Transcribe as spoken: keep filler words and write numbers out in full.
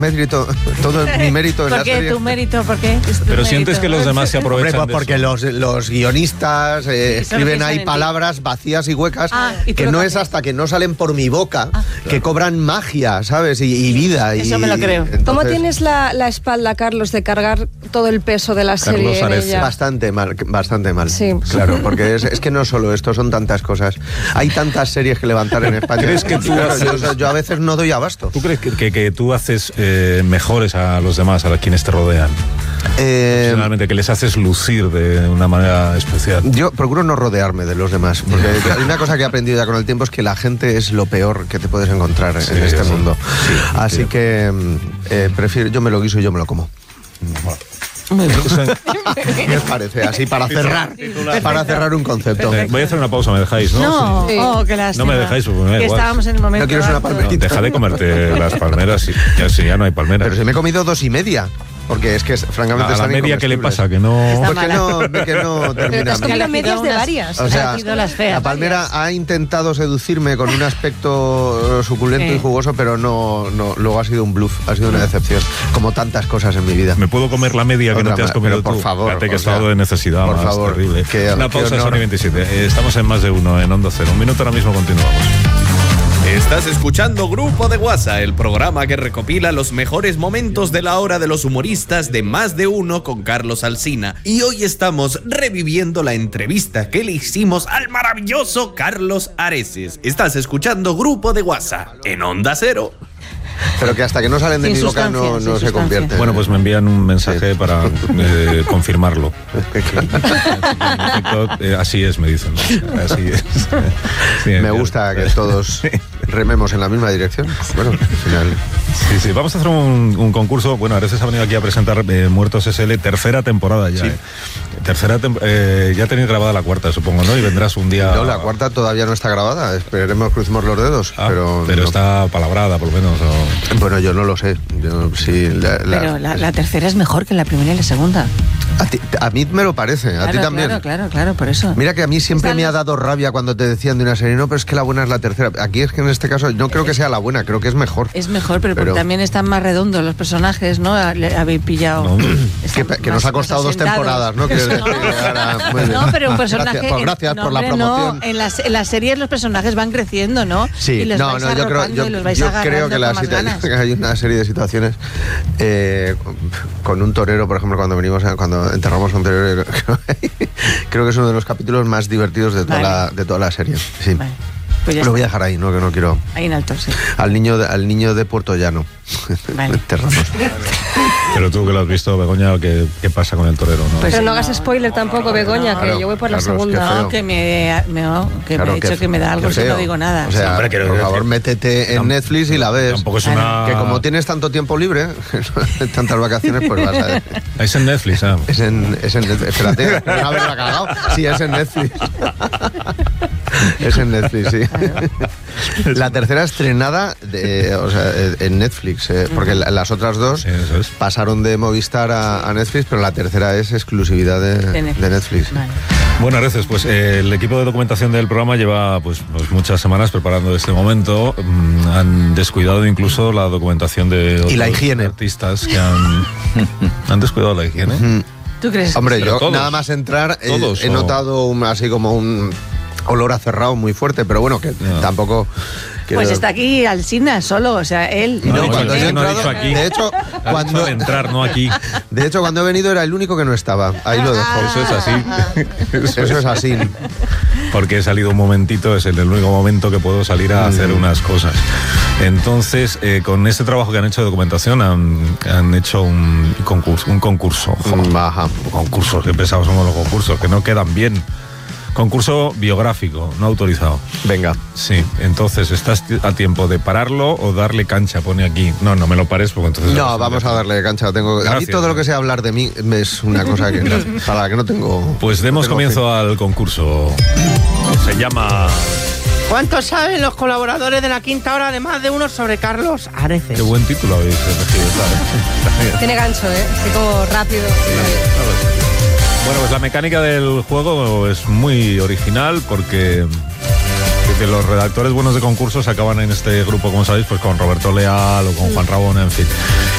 mérito, todo mi mérito en ¿Por la qué serie. tu mérito? ¿Por qué? Es tu Pero mérito. sientes que los demás se aprovechan. Hombre, pues porque los, los guionistas eh, Sí, solo escriben piensan ahí en ti. palabras vacías y huecas Ah, ¿y tú que lo no que es haces? hasta que no salen por mi boca Ah, que cobran magia, ¿sabes? Y, y vida. Eso y, me lo creo. entonces, ¿Cómo tienes la, la espalda, Carlos, de cargar todo el peso de la serie Carlos en Areces. ella? Bastante mal, bastante mal. Sí. Claro, porque es, es que no solo esto, son tantas cosas. Hay tantas series que levantar en España. ¿Crees que tú Claro, haces- yo, yo a veces no doy abasto. ¿Tú crees que, que, que tú haces eh, mejores a los demás, a quienes te rodean? Eh, Personalmente, que les haces lucir de una manera especial. Yo procuro no rodearme de los demás, porque hay una cosa que he aprendido ya con el tiempo, es que la gente es lo peor que te puedes encontrar Sí, en este sí. mundo. Sí, Así sí. que mm, eh, prefiero, yo me lo guiso y yo me lo como. Muy bien. ¿Qué os parece? Así para cerrar, para cerrar un concepto. Eh, voy a hacer una pausa, ¿me dejáis? No, No, Sí. oh, qué lástima. No me dejáis, porque me da Que igual. estábamos en el momento. ¿No quieres una alto. No, palmerita? deja de comerte las palmeras, y ya, si ya no hay palmeras. Pero si me he comido dos y media, porque es que es- francamente a la están media, ¿qué le incomestibles. pasa? Que no... Está Pues que mala. no, que no Pero te termina. has comido elegido medias de unas- varias. O sea, Ha elegido las feas. La palmera ha intentado seducirme con un aspecto eh, suculento Sí. y jugoso, pero no, no, luego ha sido un bluff, ha sido una decepción, como tantas cosas en mi vida. ¿Me puedo comer la media que Otra no te has más, comido pero por tú? favor, Fíjate que o estado sea, de necesidad por más favor, terrible. qué- Una qué pausa, honor. Sony veintisiete. Eh, Estamos en Más de Uno, en Onda Cero. Un minuto, ahora mismo continuamos. Estás escuchando Grupo de WhatsApp, el programa que recopila los mejores momentos de la hora de los humoristas de Más de Uno con Carlos Alsina. Y hoy estamos reviviendo la entrevista que le hicimos al maravilloso Carlos Areces. Estás escuchando Grupo de WhatsApp en Onda Cero. Pero que hasta que no salen de Sin mi boca no, sustancia, no sin se sustancia. convierten. Bueno, pues me envían un mensaje para eh, confirmarlo. Eh, así es, me dicen. Así es. Bien, me bien. gusta que todos rememos en la misma dirección. Bueno, al final. Sí, sí, vamos a hacer un, un concurso. Bueno, Areces ha venido aquí a presentar eh, Muertos S L, tercera temporada ya. Sí. eh. Tercera tem- eh, ya tenéis grabada la cuarta, supongo, ¿no? Y vendrás un día... No, la cuarta todavía no está grabada. Esperemos, crucemos los dedos. Ah, pero pero no. está palabrada, por lo menos. o- Bueno, yo no lo sé. Yo, sí, la- la- Pero la, la tercera es mejor que la primera y la segunda. a, ti- a mí me lo parece, a ti Claro, también. Claro, claro, claro, por eso. Mira que a mí siempre Están me ha los- dado rabia cuando te decían de una serie, no, pero es que la buena es la tercera. Aquí es que en este caso no creo que sea la buena, creo que es mejor. Es mejor, pero, porque Pero- también están más redondos los personajes, ¿no? Le habéis pillado. No. Que, Están que más- nos ha más costado dos asentados. temporadas, ¿no? Que- No. que ahora, muy bien. No, pero un personaje. Gracias, pues en- gracias no, por la hombre, promoción. No, en las, en las series los personajes van creciendo, ¿no? Sí, y los no, vais no, yo creo, arropando yo, y los vais yo agarrando creo que, la con más situa- ganas. que hay una serie de situaciones eh, con un torero, por ejemplo, cuando venimos, a- cuando enterramos a un torero, creo que es uno de los capítulos más divertidos de toda, Vale. la, de toda la serie. Sí. Vale, pues ya Lo voy a está. dejar ahí, no, que no quiero. Ahí en alto, sí. Al niño de, al niño de Puerto Llano. Vale. Enterramos. Pero tú que lo has visto, Begoña, ¿qué, qué pasa con el torero? ¿no? Pues Pero no no. hagas spoiler tampoco, Begoña, que Claro, yo voy por la Carlos, qué segunda. feo. No, que me, me, no, que Claro, me he qué dicho que me da algo qué si no feo. digo nada. O sea, Hombre, que- por que- favor, que- métete en Tam- Netflix y la ves. Tampoco es una... Que como tienes tanto tiempo libre, tantas vacaciones, pues vas a ver. Es en Netflix, ¿ah? Es en, es en Netflix. Espérate, no haberla cagado. Sí, es en Netflix. Es en Netflix, sí. La tercera estrenada de, o sea, en Netflix, eh, porque la- las otras dos Sí, eso es. pasaron de Movistar a, a Netflix, pero la tercera es exclusividad de, De Netflix. de Netflix. Vale. Bueno, Areces, pues eh, el equipo de documentación del programa lleva pues, pues, muchas semanas preparando este momento. Mm, han descuidado incluso la documentación de otros Y la higiene. artistas que han, han descuidado la higiene. Mm. ¿Tú crees? Hombre, Pero yo todos. nada más entrar eh, Todos, he o- notado un- así como un olor a cerrado muy fuerte, pero bueno, que No. tampoco... quiero- Pues está aquí Alsina solo, o sea, él. Y no, No, cuando es yo he que no ha entrado, dicho aquí. de hecho, Ha dicho cuando, al entrar, no aquí. de hecho, cuando he venido era el único que no estaba. Ahí lo dejo. Eso es así. Eso Eso es así. Porque he salido un momentito, es el único momento que puedo salir a hacer unas cosas. Entonces, eh, con este trabajo que han hecho de documentación, han, han hecho un concurso. Un concurso. Jo, Baja. concursos, qué pesados somos los concursos, que no quedan bien. Concurso biográfico, no autorizado. Venga. Sí, entonces, ¿estás a tiempo de pararlo o darle cancha? Pone aquí. No, no me lo pares porque entonces... No, vamos a darle cancha. Tengo, a mí Gracias. todo lo que sea hablar de mí es una cosa que, para la que no tengo... Pues demos no tengo comienzo al concurso. Se llama... ¿Cuánto saben los colaboradores de la quinta hora de Más de Uno sobre Carlos Areces? Qué buen título habéis elegido. Está bien. Tiene gancho, ¿eh? Así como rápido. Bueno, pues la mecánica del juego es muy original porque que los redactores buenos de concursos acaban en este grupo, como sabéis, pues con Roberto Leal o con Juan Rabona, en fin.